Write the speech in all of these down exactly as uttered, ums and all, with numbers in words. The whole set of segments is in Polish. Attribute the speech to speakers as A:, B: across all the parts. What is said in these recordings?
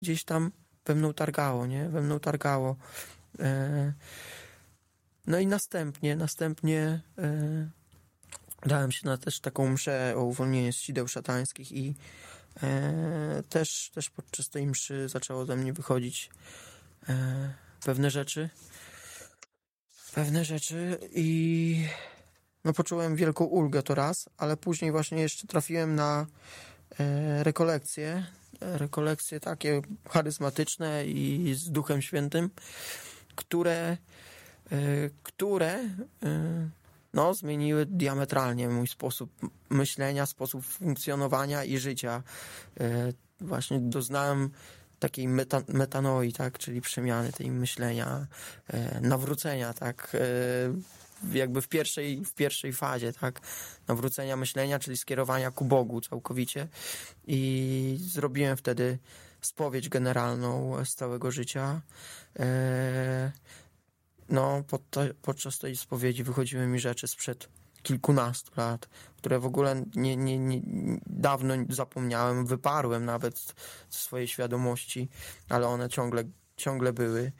A: gdzieś tam we mną targało, nie? We mną targało. E, no i następnie, następnie e, dałem się na też taką mszę o uwolnienie z sideł szatańskich i e, też, też podczas tej mszy zaczęło ze mnie wychodzić e, pewne rzeczy. Pewne rzeczy i no poczułem wielką ulgę to raz, ale później właśnie jeszcze trafiłem na e, rekolekcje, e, rekolekcje takie charyzmatyczne i z Duchem Świętym, które, e, które e, no, zmieniły diametralnie mój sposób myślenia, sposób funkcjonowania i życia. E, właśnie doznałem takiej meta, metanoi, tak, czyli przemiany tej myślenia, e, nawrócenia, tak, e, jakby w pierwszej, w pierwszej fazie, tak, nawrócenia myślenia, czyli skierowania ku Bogu całkowicie i zrobiłem wtedy spowiedź generalną z całego życia. E, no, pod te, podczas tej spowiedzi wychodziły mi rzeczy sprzed kilkunastu lat, które w ogóle nie, nie, nie, dawno zapomniałem, wyparłem nawet z swojej świadomości, ale one ciągle, ciągle były.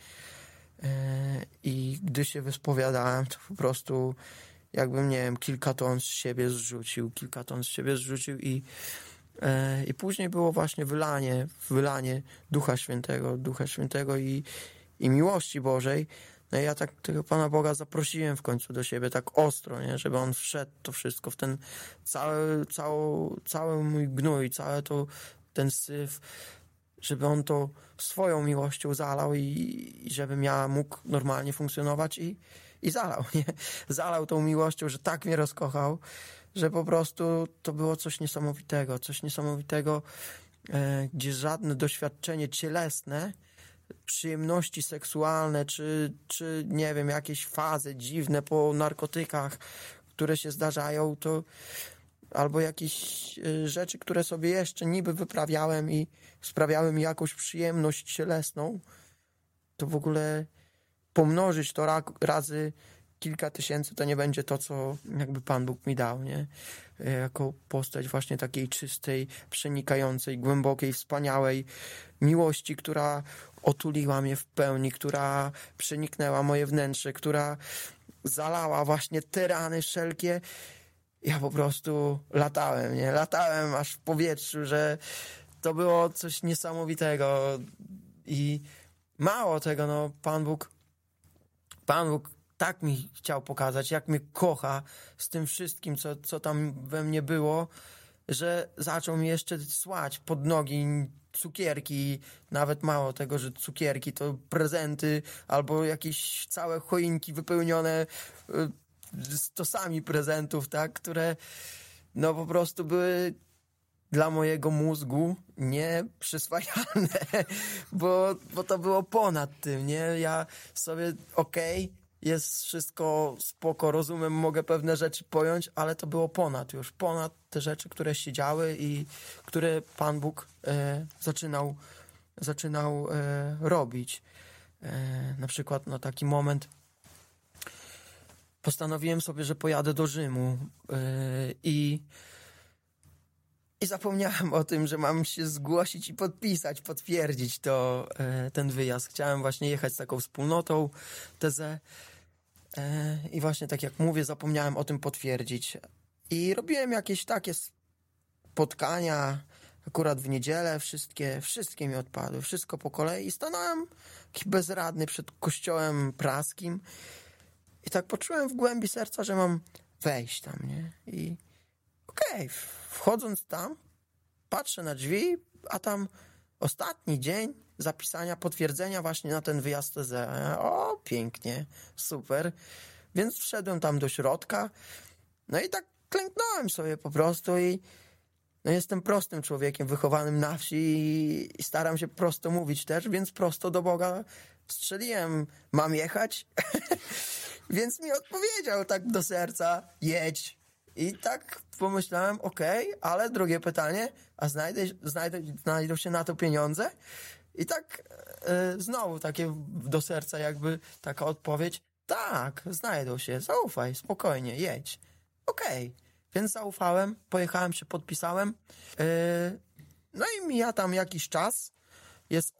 A: I gdy się wyspowiadałem, to po prostu jakbym, nie wiem, kilka ton z siebie zrzucił, kilka ton z siebie zrzucił i, i później było właśnie wylanie, wylanie Ducha Świętego, Ducha Świętego i, i miłości Bożej. No i ja tak tego Pana Boga zaprosiłem w końcu do siebie tak ostro, nie? Żeby On wszedł to wszystko w ten cały, cały, cały mój gnój, całe to, ten syf, żeby On to swoją miłością zalał i, i żebym ja mógł normalnie funkcjonować i, i zalał, nie? Zalał tą miłością, że tak mnie rozkochał, że po prostu to było coś niesamowitego, coś niesamowitego, e, gdzie żadne doświadczenie cielesne, przyjemności seksualne, czy, czy nie wiem, jakieś fazy dziwne po narkotykach, które się zdarzają, to albo jakieś rzeczy, które sobie jeszcze niby wyprawiałem i sprawiały mi jakąś przyjemność cielesną, to w ogóle pomnożyć to ra- razy kilka tysięcy, to nie będzie to, co jakby Pan Bóg mi dał, nie? Jako postać właśnie takiej czystej, przenikającej, głębokiej, wspaniałej miłości, która otuliła mnie w pełni, która przeniknęła moje wnętrze, która zalała właśnie te rany wszelkie. Ja po prostu latałem, nie? Latałem aż w powietrzu, że to było coś niesamowitego i mało tego, no Pan Bóg Pan Bóg tak mi chciał pokazać, jak mnie kocha z tym wszystkim, co, co tam we mnie było, że zaczął mi jeszcze słać pod nogi cukierki, nawet mało tego, że cukierki to prezenty, albo jakieś całe choinki wypełnione stosami prezentów, tak, które no po prostu były dla mojego mózgu nieprzyswajalne, bo, bo to było ponad tym, nie? Ja sobie, okej, okay, jest wszystko spoko, rozumiem, mogę pewne rzeczy pojąć, ale to było ponad już, ponad te rzeczy, które się działy i które Pan Bóg e, zaczynał, zaczynał e, robić. E, na przykład no taki moment, postanowiłem sobie, że pojadę do Rzymu yy, i i zapomniałem o tym, że mam się zgłosić i podpisać, potwierdzić to, yy, ten wyjazd. Chciałem właśnie jechać z taką wspólnotą T Z yy, i właśnie tak jak mówię, zapomniałem o tym potwierdzić. I robiłem jakieś takie spotkania, akurat w niedzielę, wszystkie, wszystkie mi odpadły, wszystko po kolei i stanąłem taki bezradny przed kościołem praskim. I tak poczułem w głębi serca, że mam wejść tam, nie? I okej, okay, wchodząc tam, patrzę na drzwi, a tam ostatni dzień zapisania, potwierdzenia właśnie na ten wyjazd T Z. O, pięknie, super. Więc wszedłem tam do środka, no i tak klęknąłem sobie po prostu i no jestem prostym człowiekiem, wychowanym na wsi i, i staram się prosto mówić też, więc prosto do Boga strzeliłem, mam jechać? Więc mi odpowiedział tak do serca, jedź. I tak pomyślałem, okej, okay, ale drugie pytanie, a znajdę, znajdę, znajdą się na to pieniądze? I tak e, znowu takie do serca jakby taka odpowiedź, tak, znajdą się, zaufaj, spokojnie, jedź. Okej, okay. Więc zaufałem, pojechałem się, podpisałem. E, no i mija tam jakiś czas, jest